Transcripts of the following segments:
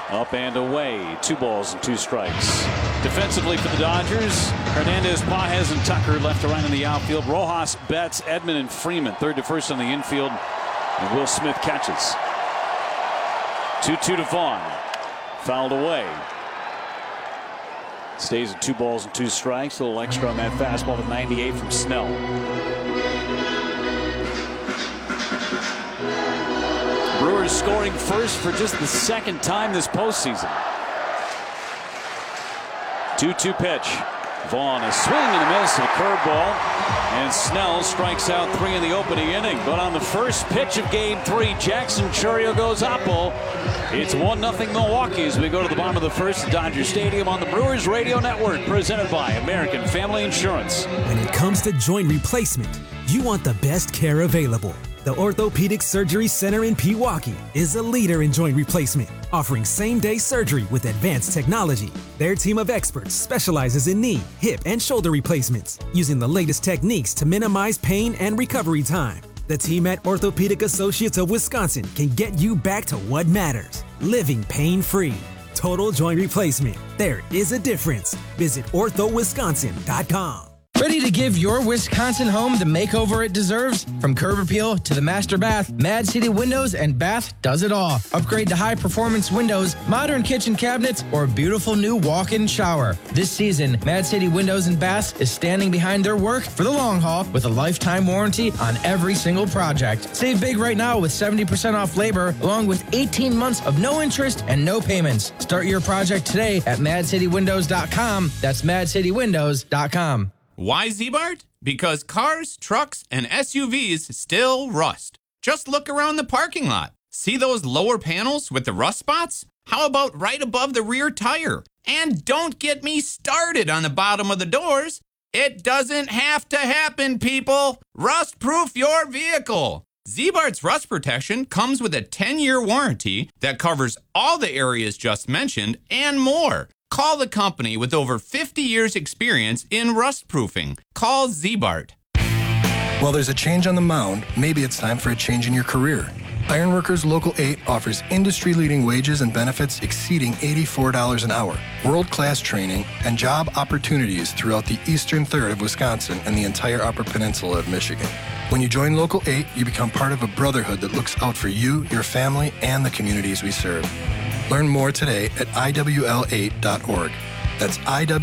Up and away. 2 balls and 2 strikes. Defensively for the Dodgers, Hernandez, Pages, and Tucker left to right in the outfield. Rojas, Betts, Edman, and Freeman third to first on the infield. And Will Smith catches. 2-2 to Vaughn. Fouled away. Stays at 2 balls and 2 strikes. A little extra on that fastball at 98 from Snell. Brewers scoring first for just the second time this postseason. 2-2 pitch. Vaughn, a swing and a miss, a curveball, and Snell strikes out 3 in the opening inning. But on the first pitch of Game 3, Jackson Chourio goes oppo. It's 1-0 Milwaukee as we go to the bottom of the first at Dodger Stadium on the Brewers Radio Network, presented by American Family Insurance. When it comes to joint replacement, you want the best care available. The Orthopedic Surgery Center in Pewaukee is a leader in joint replacement, offering same-day surgery with advanced technology. Their team of experts specializes in knee, hip, and shoulder replacements, using the latest techniques to minimize pain and recovery time. The team at Orthopedic Associates of Wisconsin can get you back to what matters, living pain-free. Total joint replacement. There is a difference. Visit orthowisconsin.com. Ready to give your Wisconsin home the makeover it deserves? From curb appeal to the master bath, Mad City Windows and Bath does it all. Upgrade to high-performance windows, modern kitchen cabinets, or a beautiful new walk-in shower. This season, Mad City Windows and Bath is standing behind their work for the long haul with a lifetime warranty on every single project. Save big right now with 70% off labor, along with 18 months of no interest and no payments. Start your project today at MadCityWindows.com. That's MadCityWindows.com. Why Z-Bart? Because cars, trucks, and SUVs still rust. Just look around the parking lot. See those lower panels with the rust spots? How about right above the rear tire? And don't get me started on the bottom of the doors. It doesn't have to happen, people. Rust-proof your vehicle. Z-Bart's rust protection comes with a 10-year warranty that covers all the areas just mentioned and more. Call the company with over 50 years experience in rust proofing. Call Z-Bart. While there's a change on the mound, maybe it's time for a change in your career. Ironworkers Local 8 offers industry-leading wages and benefits exceeding $84 an hour, world-class training, and job opportunities throughout the eastern third of Wisconsin and the entire Upper Peninsula of Michigan. When you join Local 8, you become part of a brotherhood that looks out for you, your family, and the communities we serve. Learn more today at IWL8.org. That's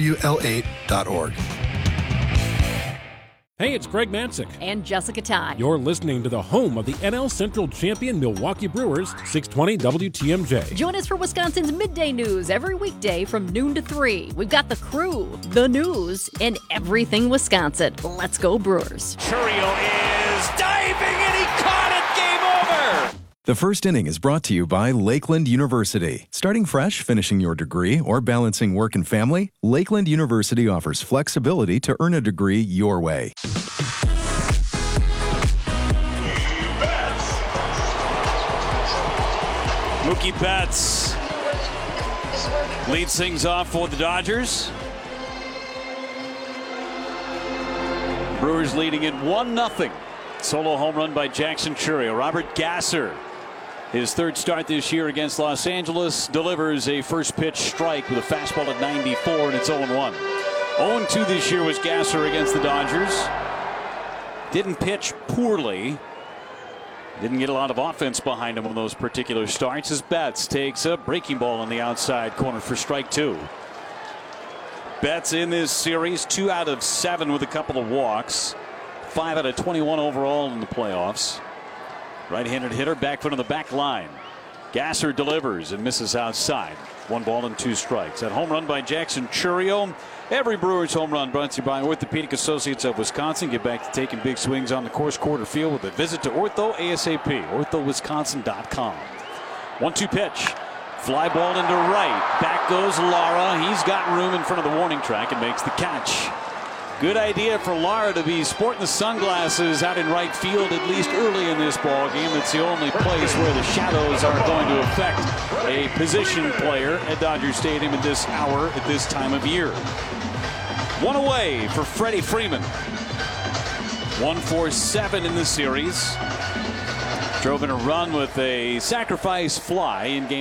IWL8.org. Hey, it's Greg Mansick. And Jessica Todd. You're listening to the home of the NL Central champion Milwaukee Brewers, 620 WTMJ. Join us for Wisconsin's Midday News every weekday from noon to 3. We've got the crew, the news, and everything Wisconsin. Let's go Brewers. Chourio is diving and he caught it. Game over. The first inning is brought to you by Lakeland University. Starting fresh, finishing your degree, or balancing work and family, Lakeland University offers flexibility to earn a degree your way. Mookie Betts leads things off for the Dodgers. Brewers leading it 1-0. Solo home run by Jackson Chourio. Robert Gasser, his third start this year against Los Angeles, delivers a first pitch strike with a fastball at 94, and it's 0-1. 0-2 this year was Gasser against the Dodgers. Didn't pitch poorly. Didn't get a lot of offense behind him on those particular starts as Betts takes a breaking ball on the outside corner for strike 2. Betts in this series 2 out of 7 with a couple of walks. 5 out of 21 overall in the playoffs. Right-handed hitter back foot on the back line. Gasser delivers and misses outside. 1 ball and 2 strikes. That home run by Jackson Chourio. Every Brewers home run brought to you by Orthopedic Associates of Wisconsin. Get back to taking big swings on the course quarter field with a visit to Ortho ASAP. OrthoWisconsin.com. 1-2 pitch. Fly ball into right. Back goes Lara. He's got room in front of the warning track and makes the catch. Good idea for Lara to be sporting the sunglasses out in right field, at least early in this ball game. It's the only place where the shadows are going to affect a position player at Dodger Stadium at this hour, at this time of year. 1 away for Freddie Freeman. 1-for-7 in the series. Drove in a run with a sacrifice fly in game